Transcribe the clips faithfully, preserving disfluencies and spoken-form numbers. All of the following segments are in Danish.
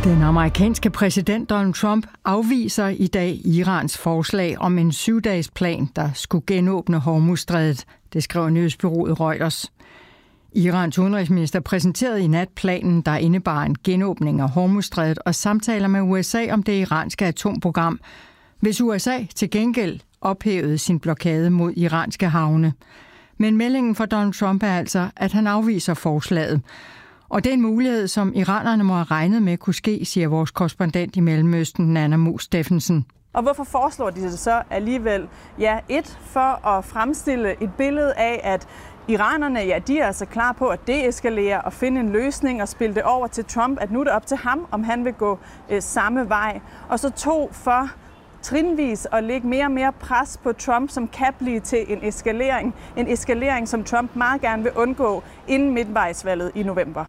Den amerikanske præsident Donald Trump afviser i dag Irans forslag om en syv-dages plan, der skulle genåbne Hormuzstrædet. Det skriver nyhedsbureauet Reuters. Irans udenrigsminister præsenterede i nat planen, der indebar en genåbning af Hormuzstrædet og samtaler med U S A om det iranske atomprogram, hvis U S A til gengæld ophævede sin blokade mod iranske havne. Men meldingen fra Donald Trump er altså, at han afviser forslaget. Og det er en mulighed, som iranerne må have regnet med kunne ske, siger vores korrespondent i Mellemøsten, Nanna Mus Steffensen. Og hvorfor foreslår de det så alligevel? Ja, et, for at fremstille et billede af, at iranerne, ja, de er altså klar på at deeskalere og finde en løsning og spille det over til Trump, at nu er det op til ham, om han vil gå øh, samme vej. Og så to, for trinvis at lægge mere og mere pres på Trump, som kan blive til en eskalering. En eskalering, som Trump meget gerne vil undgå inden midtvejsvalget i november.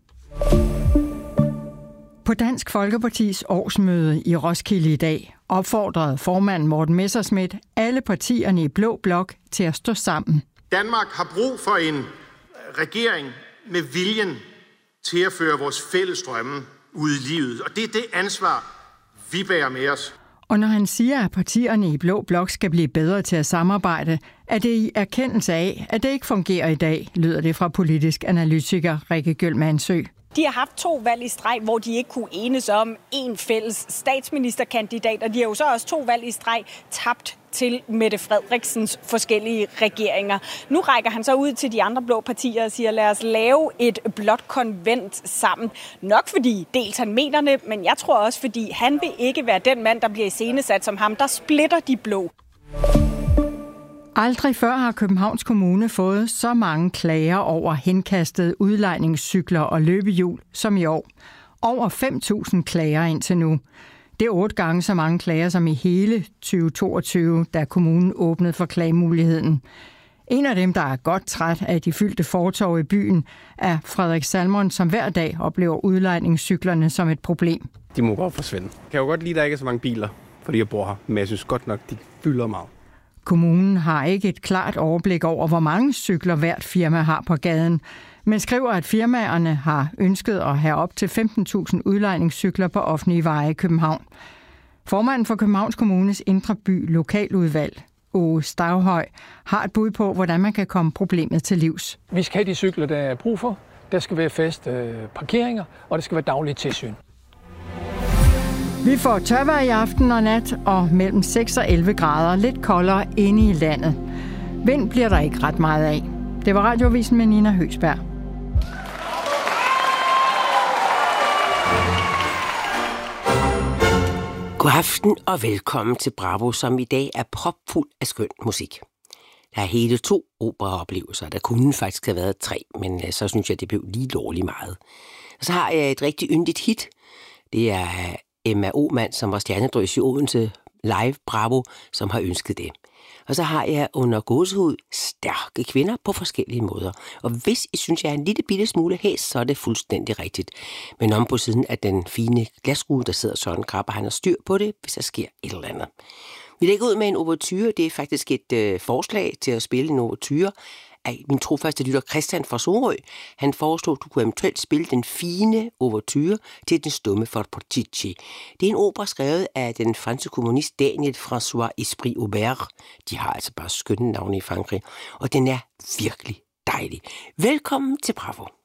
På Dansk Folkepartis årsmøde i Roskilde i dag opfordrede formanden Morten Messerschmidt alle partierne i Blå Blok til at stå sammen. Danmark har brug for en regering med viljen til at føre vores fælles drømme ud i livet. Og det er det ansvar, vi bærer med os. Og når han siger, at partierne i Blå Blok skal blive bedre til at samarbejde, er det i erkendelse af, at det ikke fungerer i dag, lyder det fra politisk analytiker Rikke Gjølmandsø. De har haft to valg i streg, hvor de ikke kunne enes om en fælles statsministerkandidat, og de har jo så også to valg i streg tabt til Mette Frederiksens forskellige regeringer. Nu rækker han så ud til de andre blå partier og siger, lad os lave et blåt konvent sammen. Nok fordi dels han mener det, men jeg tror også, fordi han vil ikke være den mand, der bliver iscenesat som ham, der splitter de blå. Aldrig før har Københavns Kommune fået så mange klager over henkastede udlejningscykler og løbehjul som i år. Over fem tusind klager indtil nu. Det er otte gange så mange klager som i hele tyve toogtyve, da kommunen åbnede for klagemuligheden. En af dem, der er godt træt af de fyldte fortov i byen, er Frederik Salmon, som hver dag oplever udlejningscyklerne som et problem. De må godt forsvinde. Jeg kan jo godt lide, at der ikke er så mange biler, fordi jeg bor her, men jeg synes godt nok, de fylder meget. Kommunen har ikke et klart overblik over, hvor mange cykler hvert firma har på gaden, men skriver, at firmaerne har ønsket at have op til femten tusind udlejningscykler på offentlige veje i København. Formanden for Københavns Kommunes Indre By Lokaludvalg, Åge Stavhøj, har et bud på, hvordan man kan komme problemet til livs. Vi skal have de cykler, der er brug for. Der skal være faste parkeringer, og det skal være dagligt tilsyn. Vi får tørvejr i aften og nat, og mellem seks og elleve grader, lidt koldere inde i landet. Vind bliver der ikke ret meget af. Det var Radioavisen med Nina Høgsberg. God aften og velkommen til Bravo, som i dag er propfuld af skøn musik. Der er hele to operaoplevelser. Der kunne faktisk have været tre, men så synes jeg, det blev lige dårligt meget. Og så har jeg et rigtig yndigt hit. Det er Emma Ohmann, som var stjernedrys i Odense live Bravo, som har ønsket det. Og så har jeg under gåsehud stærke kvinder på forskellige måder. Og hvis I synes, jeg er en lille bitte smule hæs, så er det fuldstændig rigtigt. Men om på siden af den fine glasrude, der sidder Søren Krabbe, han har styr på det, hvis der sker et eller andet. Vi lægger ud med en ouverture. Det er faktisk et øh, forslag til at spille en ouverture af min trofaste lytter Christian fra Sorø. Han foreslog, at du kunne eventuelt spille den fine ouverture til Den stumme for Portici. Det er en opera skrevet af den franske kommunist Daniel François Esprit Aubert. De har altså bare skønne navne i Frankrig, og den er virkelig dejlig. Velkommen til Bravo.